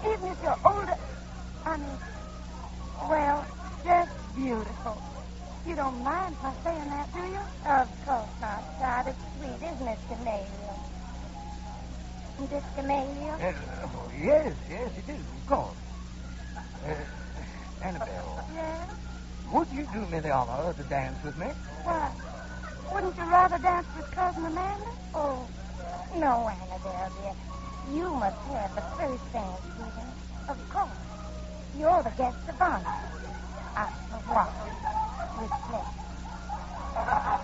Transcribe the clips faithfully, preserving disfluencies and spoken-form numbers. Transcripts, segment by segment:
even if you're older. I mean, well, just beautiful. You don't mind my saying that, do you? Of course not, Todd. It's sweet, isn't it, Gamaliel? Isn't it, Gamaliel? Uh, oh, yes, yes, it is, of course. Uh, Annabelle, Yes? would you do me the honor to dance with me? Why? Wouldn't you rather dance with Cousin Amanda? Oh, no, Annabelle, dear. You must have the first dance with him. Of course. You're the guest of honor. Au revoir. With pleasure.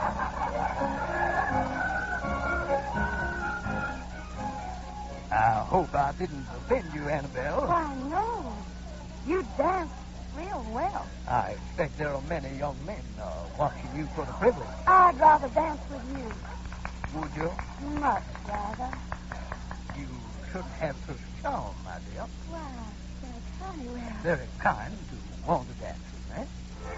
I hope I didn't offend you, Annabelle. Why, no. You dance real well. I expect there are many young men uh, watching you for the privilege. I'd rather dance with you. Would you? Much rather. You should have such charm, my dear. Why, Judge Honeywell. Very kind to want to dance with me.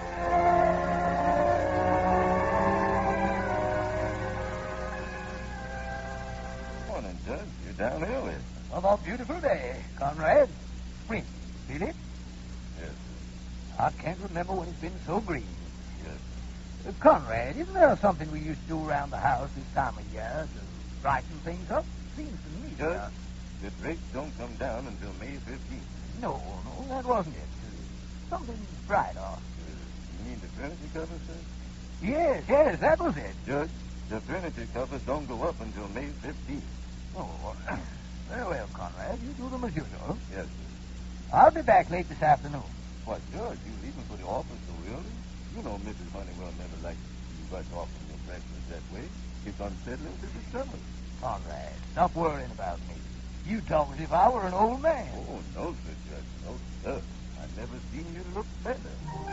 Morning, Judge. You're down early. What a beautiful day, Conrad. Spring, feel it? Yes, I can't remember when it's been so green. yes. Uh, Conrad, isn't there something we used to do around the house this time of year to brighten things up? Seems to me. Judge, uh, the drapes don't come down until May fifteenth. no, no, that wasn't it. Uh, something brighter. Uh, you mean the furniture covers, sir? Yes, yes, that was it. Judge, the furniture covers don't go up until May fifteenth. Oh, very well, Conrad. You do them as usual. Yes, sir. I'll be back late this afternoon. Why, Judge, you leaving for the office so early? You know Missus Honeywell never likes you rush off from your breakfast that way. It's unsettling to the stomach. Conrad, stop worrying about me. You talk as if I were an old man. Oh, no, sir, Judge. No, sir. I've never seen you look better.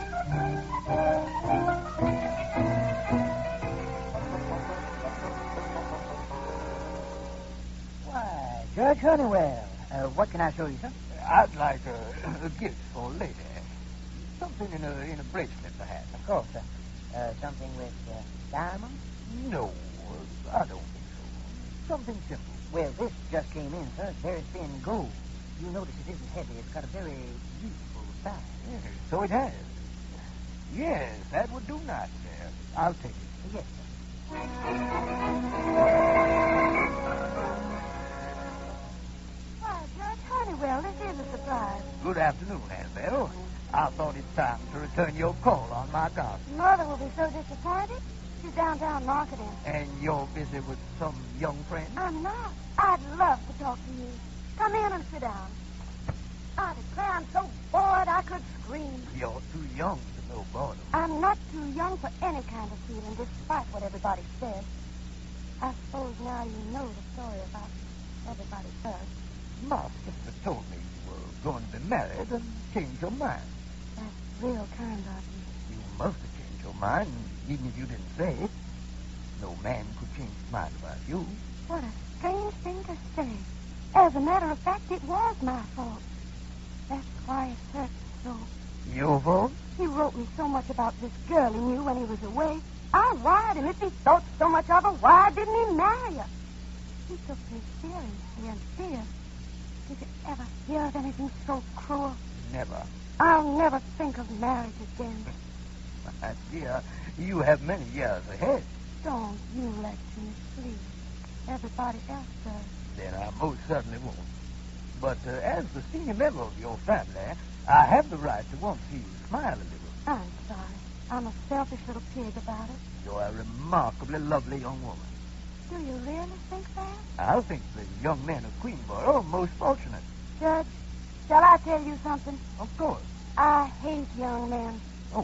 Why, Judge Honeywell, uh, what can I show you, sir? I'd like a, a gift for a lady. Something in a in a bracelet, perhaps. Of course, sir. Uh, something with uh, diamonds? No, uh, I don't think so. Something simple. Well, this just came in, sir. It's very thin gold. You notice it isn't heavy. It's got a very youthful size. Yes, so it has. Yes, that would do not, sir. I'll take it. Yes, sir. Why, Judge Honeywell, this is a surprise. Good afternoon, Annabelle. I thought it's time to return your call on my garden. Mother will be so disappointed. She's downtown marketing. And you're busy with some young friend? I'm not. I'd love to talk to you. Come in and sit down. I declare I'm so bored I could scream. You're too young to know boredom. I'm not too young for any kind of feeling, despite what everybody says. I suppose now you know the story about everybody else. My sister told me you were going to be married and change your mind. That's real kind of you. You must have changed your mind, even if you didn't say it. No man could change his mind about you. What a strange thing to say. As a matter of fact, it was my fault. That's why it hurts so. Your fault? He wrote me so much about this girl he knew when he was away. I wired him. If he thought so much of her, why didn't he marry her? He took me seriously and fierce. Did you ever hear of anything so cruel? Never. I'll never think of marriage again. My dear, you have many years ahead. Don't you let me, please. Everybody else does. Then I most certainly won't. But uh, as the senior member of your family, I have the right to want to see you smile a little. I'm sorry. I'm a selfish little pig about it. You're a remarkably lovely young woman. Do you really think that? I think the young men of Queenborough are most fortunate. Judge, shall I tell you something? Of course. I hate young men. Oh,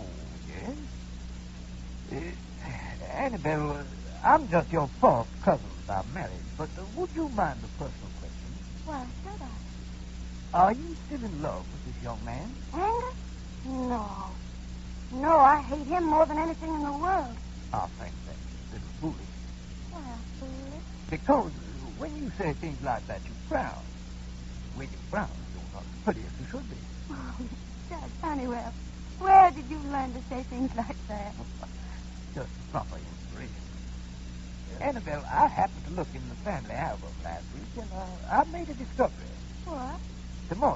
yes? Uh, Annabelle, uh, I'm just your fourth cousin by marriage, but uh, would you mind a personal question? Why should I? Are you still in love with this young man? Anger? No. No, I hate him more than anything in the world. I think that's a little foolish. Well, foolish. Because uh, when you say things like that, you frown. When you frown, you're not as pretty as you should be. Oh, Judge Honeywell, where did you learn to say things like that? Just proper inspiration. Uh, Annabelle, I happened to look in the family album last week, and uh, I made a discovery. What? Tomorrow.